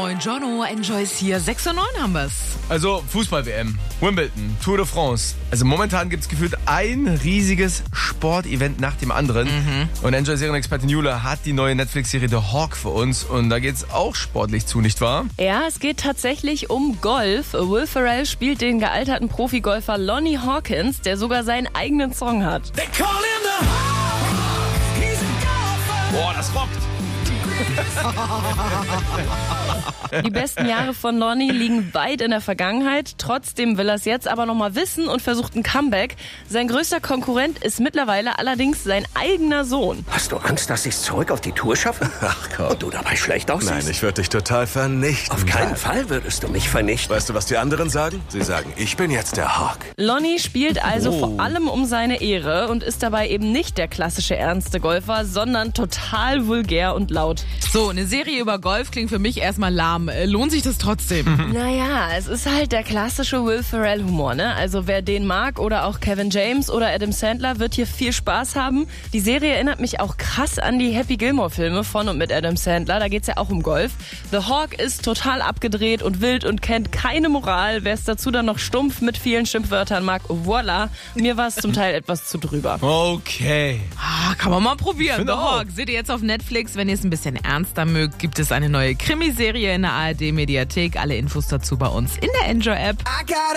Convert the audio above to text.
Moin Jono, Enjoys hier. 6:09 haben wir's. Also Fußball-WM, Wimbledon, Tour de France. Also momentan gibt es gefühlt ein riesiges Sportevent nach dem anderen. Und Enjoy-Serienexpertin Jule hat die neue Netflix-Serie The Hawk für uns. Und da geht's auch sportlich zu, nicht wahr? Ja, es geht tatsächlich um Golf. Will Ferrell spielt den gealterten Profigolfer Lonnie Hawkins, der sogar seinen eigenen Song hat. Boah, das rockt! Die besten Jahre von Lonnie liegen weit in der Vergangenheit. Trotzdem will er es jetzt aber nochmal wissen und versucht ein Comeback. Sein größter Konkurrent ist mittlerweile allerdings sein eigener Sohn. Hast du Angst, dass ich es zurück auf die Tour schaffe? Ach komm. Und du dabei schlecht aussiehst? Nein, ich würde dich total vernichten. Auf keinen Fall würdest du mich vernichten. Weißt du, was die anderen sagen? Sie sagen, ich bin jetzt der Hawk. Lonnie spielt also vor allem um seine Ehre und ist dabei eben nicht der klassische ernste Golfer, sondern total vulgär und laut. So, eine Serie über Golf klingt für mich erstmal lahm. Lohnt sich das trotzdem? Naja, es ist halt der klassische Will Ferrell-Humor, ne? Also wer den mag oder auch Kevin James oder Adam Sandler wird hier viel Spaß haben. Die Serie erinnert mich auch krass an die Happy Gilmore-Filme von und mit Adam Sandler. Da geht's ja auch um Golf. The Hawk ist total abgedreht und wild und kennt keine Moral. Wer es dazu dann noch stumpf mit vielen Schimpfwörtern mag, voilà. Mir war es zum Teil etwas zu drüber. Okay. Kann man mal probieren. Finde The auch. Hawk seht ihr jetzt auf Netflix. Wenn ihr es ein bisschen ernster mögt, gibt es eine neue Krimiserie in der ARD-Mediathek. Alle Infos dazu bei uns in der Enjoy-App.